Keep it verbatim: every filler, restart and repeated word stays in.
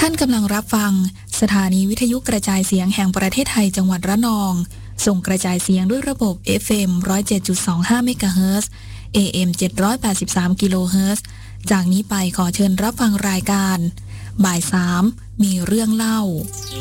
านกำลังรับฟังสถานีวิทยุกระจายเสียงแห่งประเทศไทยจังหวัดระนองส่งกระจายเสียงด้วยระบบ เอฟ เอ็ม หนึ่งร้อยเจ็ดจุดสองห้า เมกะเฮิรตซ์ เอ เอ็ม เจ็ดร้อยแปดสิบสาม กิโลเฮิรตซ์ จากนี้ไปขอเชิญรับฟังรายการบ่ายสามมีเรื่องเล่า